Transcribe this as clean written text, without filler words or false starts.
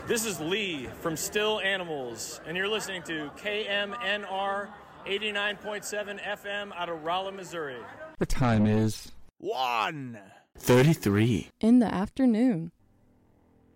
This is Lee from Still Animals, and you're listening to KMNR 89.7 FM out of Rolla, Missouri. The time is 1:33 in the afternoon.